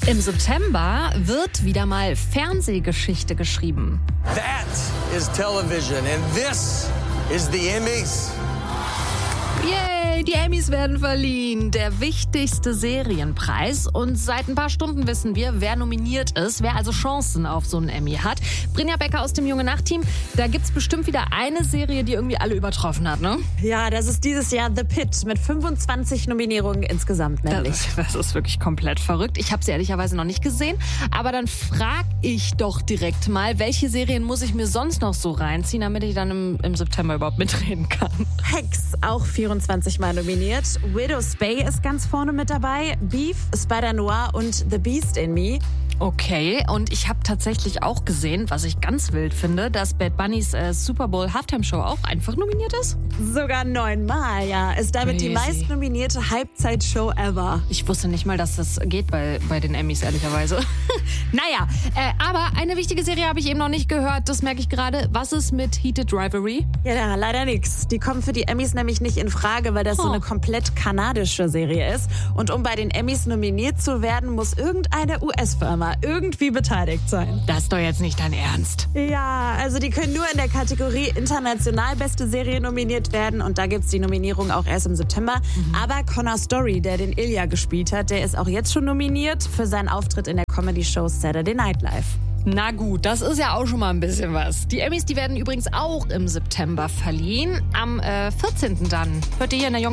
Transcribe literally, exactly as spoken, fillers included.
Im September wird wieder mal Fernsehgeschichte geschrieben. That is television and this is the Emmys. Yay, die Emmys werden verliehen. Der wichtigste Serienpreis. Und seit ein paar Stunden wissen wir, wer nominiert ist, wer also Chancen auf so einen Emmy hat. Brinja Becker aus dem Junge Nacht-Team. Da gibt's bestimmt wieder eine Serie, die irgendwie alle übertroffen hat, ne? Ja, das ist dieses Jahr The Pitt mit fünfundzwanzig Nominierungen insgesamt nämlich. Das, das ist wirklich komplett verrückt. Ich habe sie ehrlicherweise noch nicht gesehen. Aber dann frag ich doch direkt mal, welche Serien muss ich mir sonst noch so reinziehen, damit ich dann im, im September überhaupt mitreden kann. Hex, auch vierundzwanzig Mal nominiert. Widow's Bay ist ganz vorne mit dabei. Beef, Spider-Noir und The Beast in Me. Okay, und ich habe tatsächlich auch gesehen, was ich ganz wild finde, dass Bad Bunnys äh, Super Bowl Halftime Show auch einfach nominiert ist. Sogar neunmal, ja. Ist damit Crazy. Die meistnominierte Halbzeitshow ever. Ich wusste nicht mal, dass das geht bei, bei den Emmys, ehrlicherweise. naja, äh, aber eine wichtige Serie habe ich eben noch nicht gehört, das merke ich gerade. Was ist mit Heated Rivalry? Ja, leider nix. Die kommen für die Emmys nämlich nicht in Frage, weil das oh. so eine komplett kanadische Serie ist. Und um bei den Emmys nominiert zu werden, muss irgendeine U S-Firma irgendwie beteiligt sein. Das ist doch jetzt nicht dein Ernst. Ja, also die können nur in der Kategorie international beste Serie nominiert werden und da gibt's die Nominierung auch erst im September. Mhm. Aber Connor Story, der den Ilya gespielt hat, der ist auch jetzt schon nominiert für seinen Auftritt in der Comedy-Show Saturday Night Live. Na gut, das ist ja auch schon mal ein bisschen was. Die Emmys, die werden übrigens auch im September verliehen. Am äh, vierzehnten dann hört ihr hier in der Jungen